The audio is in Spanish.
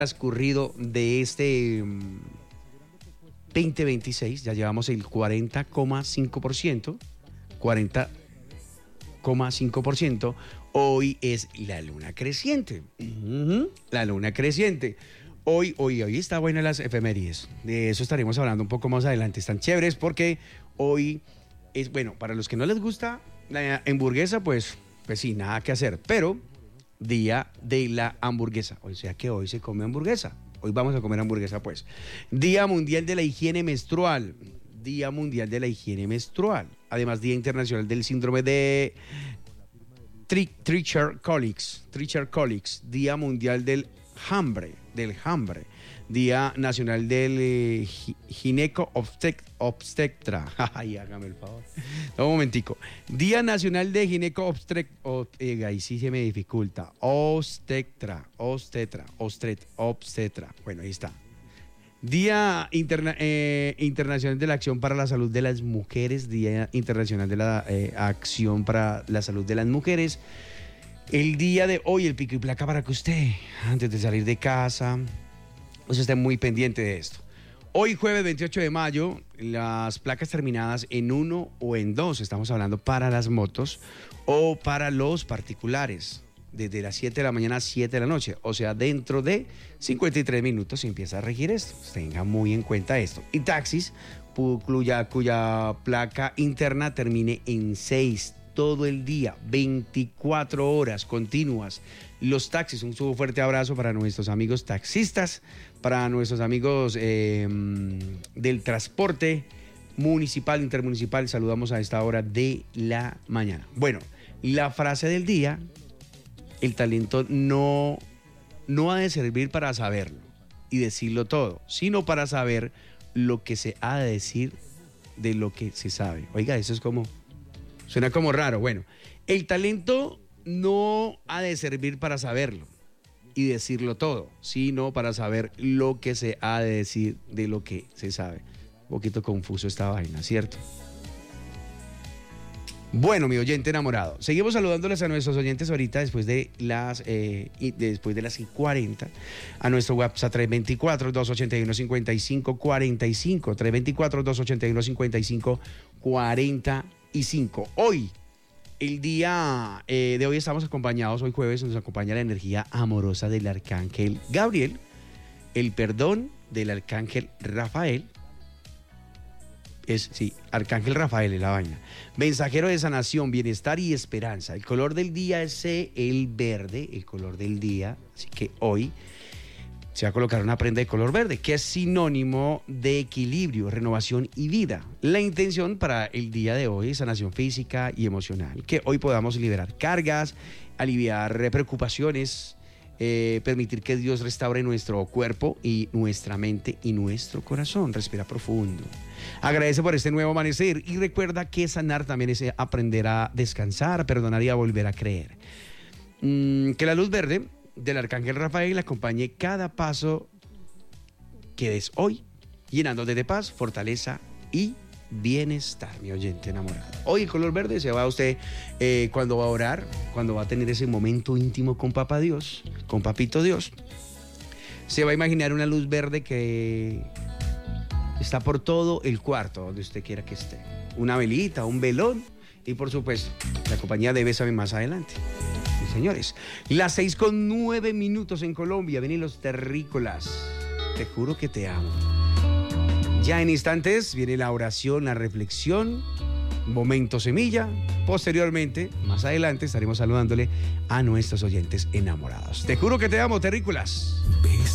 transcurrido de este 2026, ya llevamos el 40,5%, 40,5%. Hoy es la luna creciente. La luna creciente. Hoy está buena las efemérides. De eso estaremos hablando un poco más adelante. Están chéveres porque hoy es, bueno, para los que no les gusta la hamburguesa, pues sí, nada que hacer. Pero día de la hamburguesa. O sea que hoy se come hamburguesa. Hoy vamos a comer hamburguesa, pues. Día Mundial de la Higiene Menstrual. Día Mundial de la Higiene Menstrual. Además, Día Internacional del Síndrome de Treacher Colics. Día Mundial del hambre. Día Nacional del Gineco Obstetra. Ay, hágame el favor. Un momentico. Día Nacional de Gineco Obstetra. Ahí sí se me dificulta. Obstetra. Bueno, ahí está. Día Internacional de la Acción para la Salud de las Mujeres. Día Internacional de la Acción para la Salud de las Mujeres. El día de hoy, el pico y placa para que usted, antes de salir de casa, pues esté muy pendiente de esto. Hoy, jueves 28 de mayo, las placas terminadas en 1 o en 2, estamos hablando para las motos o para los particulares, desde las 7 de la mañana a 7 de la noche, o sea, dentro de 53 minutos se empieza a regir esto. Tenga muy en cuenta esto. Y taxis cuya placa interna termine en 6, todo el día, 24 horas continuas. Los taxis, un fuerte abrazo para nuestros amigos taxistas, para nuestros amigos del transporte municipal, intermunicipal. Saludamos a esta hora de la mañana. Bueno, la frase del día: el talento no ha de servir para saberlo y decirlo todo, sino para saber lo que se ha de decir de lo que se sabe. Oiga, eso es como... suena como raro. Bueno, el talento no ha de servir para saberlo y decirlo todo, sino para saber lo que se ha de decir de lo que se sabe. Un poquito confuso esta vaina, ¿cierto? Bueno, mi oyente enamorado, seguimos saludándoles a nuestros oyentes ahorita después de las 40, a nuestro WhatsApp 324-281-5545, 324-281-5545. Hoy, el día de hoy estamos acompañados, hoy jueves nos acompaña la energía amorosa del arcángel Gabriel, el perdón del arcángel Rafael. Arcángel Rafael es la vaina. Mensajero de sanación, bienestar y esperanza. El color del día es el verde, el color del día. Así que hoy se va a colocar una prenda de color verde, que es sinónimo de equilibrio, renovación y vida. La intención para el día de hoy es sanación física y emocional. Que hoy podamos liberar cargas, aliviar preocupaciones, permitir que Dios restaure nuestro cuerpo y nuestra mente y nuestro corazón. Respira profundo. Agradece por este nuevo amanecer y recuerda que sanar también es aprender a descansar, a perdonar y a volver a creer. Que la luz verde del arcángel Rafael acompañe cada paso que des hoy, llenándote de paz, fortaleza y bienestar, mi oyente enamorado. Hoy el color verde se va a usted cuando va a orar, cuando va a tener ese momento íntimo con Papá Dios, con Papito Dios. Se va a imaginar una luz verde que está por todo el cuarto, donde usted quiera que esté. Una velita, un velón y, por supuesto, la compañía de Bésame más adelante. Sí, señores. Las 6:09 en Colombia. Vienen los terrícolas. Te juro que te amo. Ya en instantes viene la oración, la reflexión, momento semilla. Posteriormente, más adelante, estaremos saludándole a nuestros oyentes enamorados. Te juro que te amo, terrícolas.